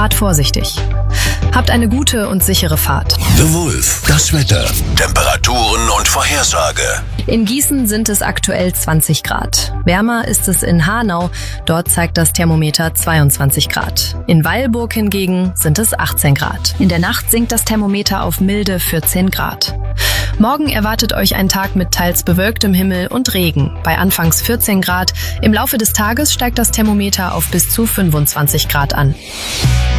Fahrt vorsichtig. Habt eine gute und sichere Fahrt. The Wolf, das Wetter, Temperaturen und Vorhersage. In Gießen sind es aktuell 20 Grad. Wärmer ist es in Hanau, dort zeigt das Thermometer 22 Grad. In Weilburg hingegen sind es 18 Grad. In der Nacht sinkt das Thermometer auf milde 14 Grad. Morgen erwartet euch ein Tag mit teils bewölktem Himmel und Regen, bei anfangs 14 Grad. Im Laufe des Tages steigt das Thermometer auf bis zu 25 Grad an.